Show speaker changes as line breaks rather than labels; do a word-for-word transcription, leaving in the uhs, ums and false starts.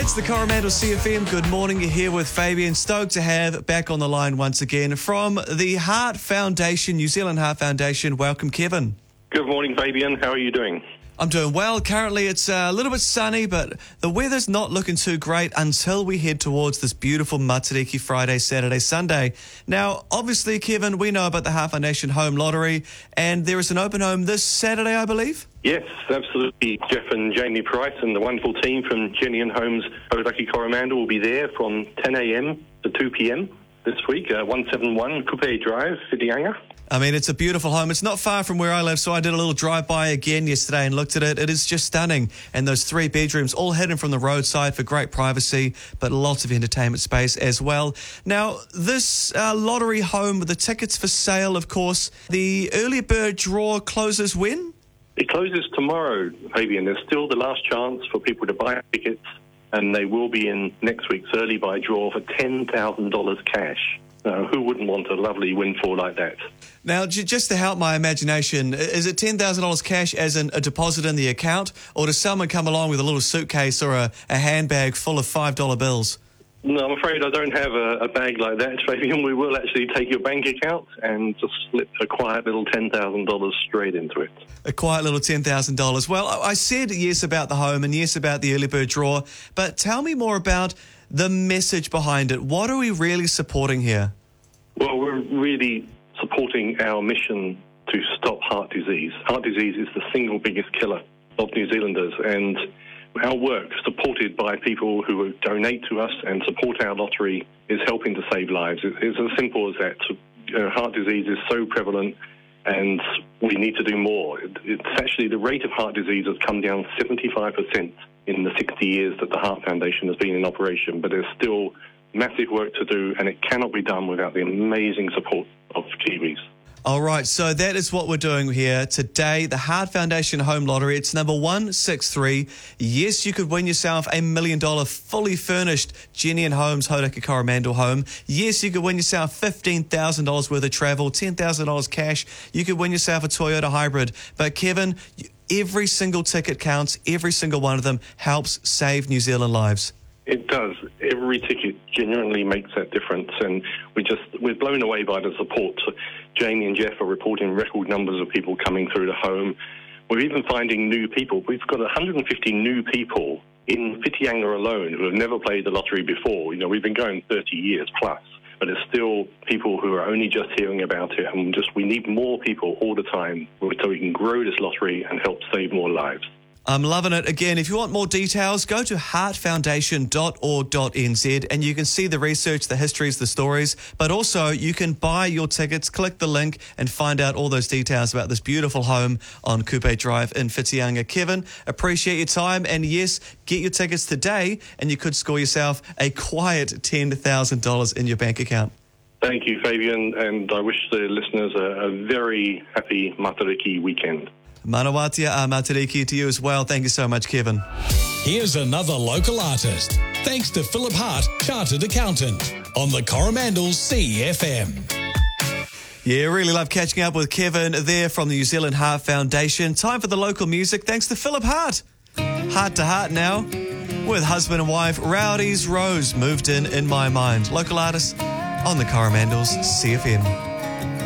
It's the Coromandel C F M. Good morning. You're here with Fabian. Stoked to have back on the line once again from the Heart Foundation, New Zealand Heart Foundation. Welcome, Kevin.
Good morning, Fabian. How are you doing?
I'm doing well. Currently, it's a little bit sunny, but the weather's not looking too great until we head towards this beautiful Matariki Friday, Saturday, Sunday. Now, obviously, Kevin, we know about the Heart Foundation Home Lottery, and there is an open home this Saturday, I believe?
Yes, absolutely. Jeff and Jamie Price and the wonderful team from Jenny and Homes Hauraki Coromandel will be there from ten a.m. to two p.m. this week, uh, one seventy-one Kupe Drive, Whitianga.
I mean, it's a beautiful home. It's not far from where I live, so I did a little drive-by again yesterday and looked at it. It is just stunning. And those three bedrooms, all hidden from the roadside for great privacy, but lots of entertainment space as well. Now, this uh, lottery home with the tickets for sale, of course, the early bird draw closes when?
It closes tomorrow, Fabian. There's still the last chance for people to buy tickets, and they will be in next week's early buy draw for ten thousand dollars cash. Uh, who wouldn't want a lovely windfall like that?
Now, j- just to help my imagination, is it ten thousand dollars cash as in a deposit in the account, or does someone come along with a little suitcase or a, a handbag full of five dollar bills?
No, I'm afraid I don't have a, a bag like that, Fabian. We will actually take your bank account and just slip a quiet little ten thousand dollars straight into it.
A quiet little ten thousand dollars. Well, I said yes about the home and yes about the early bird draw, but tell me more about the message behind it. What are we really supporting here?
Well, we're really supporting our mission to stop heart disease. Heart disease is the single biggest killer of New Zealanders, and our work, supported by people who donate to us and support our lottery, is helping to save lives. It's as simple as that. You know, heart disease is so prevalent, and we need to do more. It's actually, the rate of heart disease has come down seventy-five percent in the sixty years that the Heart Foundation has been in operation, but there's still massive work to do, and it cannot be done without the amazing support of Kiwis.
All right, so that is what we're doing here today. The Heart Foundation Home Lottery. It's number one six three. Yes, you could win yourself a million dollar fully furnished Jenny and Homes Hauraki Coromandel home. Yes, you could win yourself fifteen thousand dollars worth of travel, ten thousand dollars cash. You could win yourself a Toyota hybrid. But Kevin, every single ticket counts. Every single one of them helps save New Zealand lives.
It does. Every ticket genuinely makes that difference, and we just we're blown away by the support. So Jamie and Jeff are reporting record numbers of people coming through the home. We're even finding new people. We've got one hundred fifty new people in Whitianga alone who have never played the lottery before. You know, we've been going thirty years plus, but there's still people who are only just hearing about it, and just we need more people all the time so we can grow this lottery and help save more lives.
I'm loving it. Again, if you want more details, go to heart foundation dot org dot n z and you can see the research, the histories, the stories, but also you can buy your tickets, click the link and find out all those details about this beautiful home on Kupe Drive in Whitianga. Kevin, appreciate your time, and yes, get your tickets today and you could score yourself a quiet ten thousand dollars in your bank account.
Thank you, Fabian, and I wish the listeners a, a very happy Matariki weekend.
Manawatia a Matariki to you as well. Thank you so much, Kevin.
Here's another local artist. Thanks to Philip Hart, Chartered Accountant, on the Coromandel C F M.
Yeah, really love catching up with Kevin there from the New Zealand Heart Foundation. Time for the local music, thanks to Philip Hart. Heart to Heart now, with husband and wife Rowdy's Rose moved in in my mind. Local artists on the Coromandel's C F M.